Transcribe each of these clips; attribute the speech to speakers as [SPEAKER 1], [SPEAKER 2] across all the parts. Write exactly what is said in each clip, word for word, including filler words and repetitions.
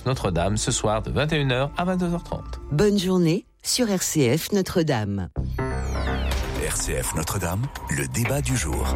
[SPEAKER 1] Notre-Dame, ce soir de vingt et une heures à vingt-deux heures trente.
[SPEAKER 2] Bonne journée sur R C F Notre-Dame.
[SPEAKER 3] R C F Notre-Dame, le débat du jour.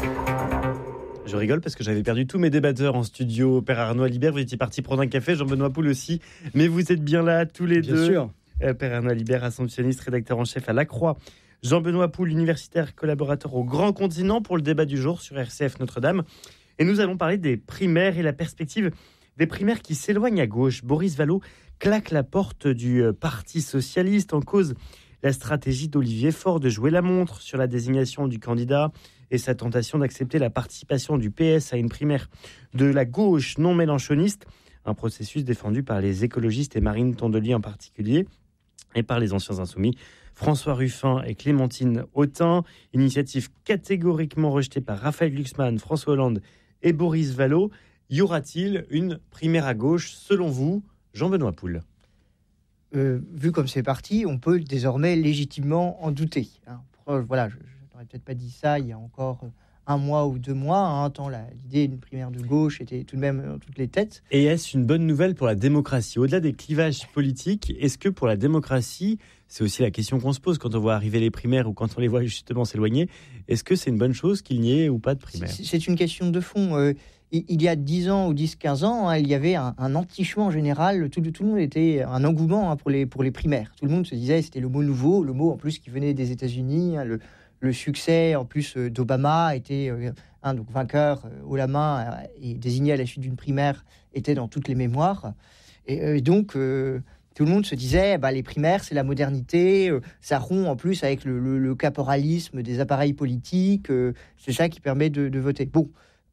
[SPEAKER 4] Je rigole parce que j'avais perdu tous mes débatteurs en studio. Père Arnaud Alibert, vous étiez parti prendre un café, Jean-Benoît Poul aussi. Mais vous êtes bien là, tous les
[SPEAKER 5] bien
[SPEAKER 4] deux.
[SPEAKER 5] Bien sûr.
[SPEAKER 4] Euh, Père Arnaud Alibert, assomptionniste, rédacteur en chef à La Croix. Jean-Benoît Poul, universitaire, collaborateur au Grand Continent pour le débat du jour sur R C F Notre-Dame. Et nous allons parler des primaires et la perspective des primaires qui s'éloignent à gauche. Boris Vallaud claque la porte du Parti socialiste, en cause la stratégie d'Olivier Faure de jouer la montre sur la désignation du candidat et sa tentation d'accepter la participation du P S à une primaire de la gauche non mélenchoniste, un processus défendu par les écologistes et Marine Tondelier en particulier, et par les anciens insoumis François Ruffin et Clémentine Autain. Initiative catégoriquement rejetée par Raphaël Glucksmann, François Hollande et Boris Vallaud. Y aura-t-il une primaire à gauche, selon vous, Jean-Benoît Poul ?
[SPEAKER 5] euh, Vu comme c'est parti, on peut désormais légitimement en douter. Hein. Pour, voilà, je, je n'aurais peut-être pas dit ça il y a encore un mois ou deux mois, hein, tant la, l'idée d'une primaire de gauche était tout de même dans toutes les têtes.
[SPEAKER 4] Et est-ce une bonne nouvelle pour la démocratie ? Au-delà des clivages politiques, est-ce que pour la démocratie, c'est aussi la question qu'on se pose quand on voit arriver les primaires ou quand on les voit justement s'éloigner, est-ce que c'est une bonne chose qu'il n'y ait ou pas de primaire ?
[SPEAKER 5] c'est, c'est une question de fond. Euh, il y a dix ans ou dix quinze ans, hein, il y avait un, un entichement général, tout, tout le monde était un engouement hein, pour, les, pour les primaires. Tout le monde se disait c'était le mot nouveau, le mot en plus qui venait des États-Unis, hein, le, le succès en plus euh, d'Obama était euh, un donc vainqueur euh, haut la main euh, et désigné à la suite d'une primaire était dans toutes les mémoires. Et euh, donc euh, tout le monde se disait bah, les primaires c'est la modernité, euh, ça rompt en plus avec le, le, le caporalisme des appareils politiques, euh, c'est ça qui permet de, de voter. Bon.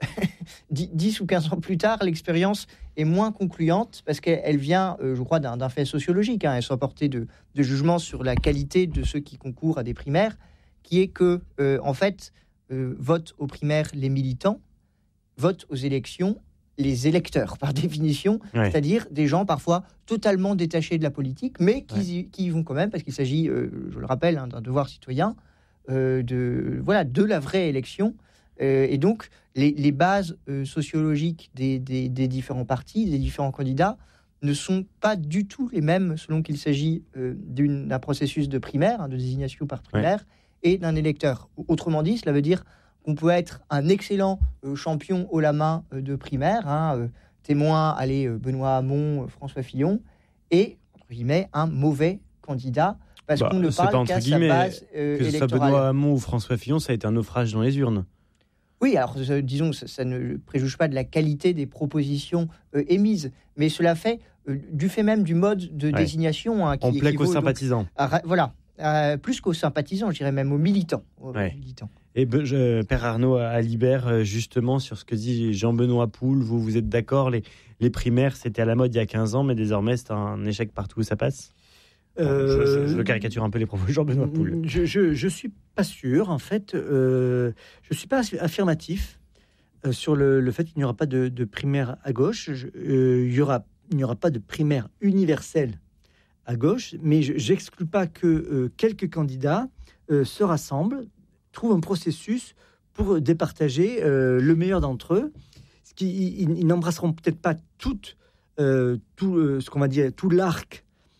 [SPEAKER 5] dix ou quinze ans plus tard, l'expérience est moins concluante parce qu'elle vient, euh, je crois, d'un, d'un fait sociologique. Hein. Elle soit portée de, de jugement sur la qualité de ceux qui concourent à des primaires, qui est que, euh, en fait, euh, votent aux primaires les militants, votent aux élections les électeurs, par définition, ouais. C'est-à-dire des gens parfois totalement détachés de la politique, mais qui, ouais. y, qui y vont quand même, parce qu'il s'agit, euh, je le rappelle, hein, d'un devoir citoyen, euh, de, voilà, de la vraie élection. Euh, et donc, les, les bases euh, sociologiques des, des, des différents partis, des différents candidats, ne sont pas du tout les mêmes selon qu'il s'agit euh, d'une, d'un processus de primaire, hein, de désignation par primaire, ouais. et d'un électeur. Autrement dit, cela veut dire qu'on peut être un excellent euh, champion haut la main euh, de primaire, hein, euh, témoin, allez, euh, Benoît Hamon, euh, François Fillon, et, entre guillemets, un mauvais candidat, parce bah, qu'on ne parle qu'à sa base euh,
[SPEAKER 4] que ce
[SPEAKER 5] électorale.
[SPEAKER 4] soit Benoît Hamon ou François Fillon, ça a été un naufrage dans les urnes.
[SPEAKER 5] Oui, alors euh, disons, ça, ça ne préjuge pas de la qualité des propositions euh, émises, mais cela fait, euh, du fait même du mode de ouais. désignation... Hein, qui
[SPEAKER 4] on plaît qu'aux sympathisants.
[SPEAKER 5] À, voilà, euh, plus qu'aux sympathisants, je dirais même aux militants. Aux
[SPEAKER 4] ouais.
[SPEAKER 5] militants.
[SPEAKER 4] Et je, Père Arnaud Alibert, justement, sur ce que dit Jean-Benoît Poul, vous, vous êtes d'accord, les, les primaires, c'était à la mode il y a quinze ans, mais désormais, c'est un échec partout où ça passe ? Euh, je, je caricature un peu les propos de Jean-Benoît Poul.
[SPEAKER 6] Je ne suis pas sûr, en fait. Euh, je ne suis pas affirmatif euh, sur le, le fait qu'il n'y aura pas de, de primaire à gauche. Je, euh, il y aura, il n'y aura pas de primaire universelle à gauche, mais je n'exclus pas que euh, quelques candidats euh, se rassemblent, trouvent un processus pour départager euh, le meilleur d'entre eux. Ce qui, ils, ils n'embrasseront peut-être pas toute, euh, tout euh, ce qu'on va dire, tout l'arc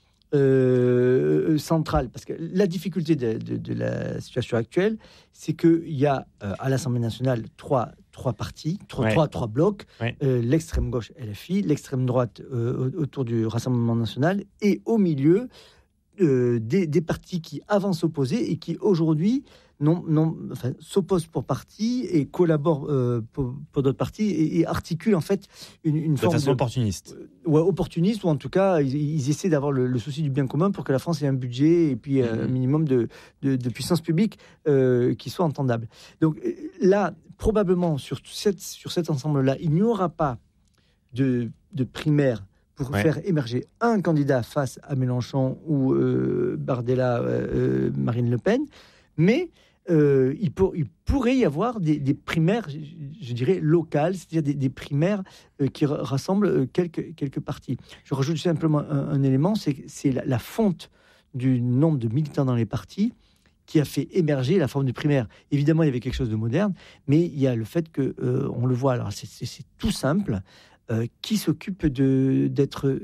[SPEAKER 6] Euh, centrale, parce que la difficulté de, de, de la situation actuelle, c'est qu'il y a euh, à l'Assemblée nationale trois, trois partis, trois, ouais. trois, trois blocs, ouais. euh, l'extrême gauche L F I, l'extrême droite euh, autour du Rassemblement national, et au milieu euh, des, des partis qui avancent opposés et qui aujourd'hui non, non, enfin, s'opposent pour partie et collaborent euh, pour, pour d'autres partis et, et articulent en fait une, une
[SPEAKER 4] de
[SPEAKER 6] forme
[SPEAKER 4] façon
[SPEAKER 6] de,
[SPEAKER 4] opportuniste.
[SPEAKER 6] Euh, ouais, opportuniste, ou en tout cas ils, ils essaient d'avoir le, le souci du bien commun pour que la France ait un budget et puis mmh. un minimum de, de, de puissance publique euh, qui soit entendable. Donc là, probablement sur, cette, sur cet ensemble-là, il n'y aura pas de, de primaire pour ouais. faire émerger un candidat face à Mélenchon ou euh, Bardella, euh, Marine Le Pen, mais euh, il, pour, il pourrait y avoir des, des primaires, je, je dirais, locales, c'est-à-dire des, des primaires euh, qui r- rassemblent quelques, quelques partis. Je rajoute simplement un, un élément, c'est, c'est la, la fonte du nombre de militants dans les partis qui a fait émerger la forme de primaire. Évidemment, il y avait quelque chose de moderne, mais il y a le fait que, euh, on le voit, alors c'est, c'est, c'est tout simple, euh, qui s'occupe de, d'être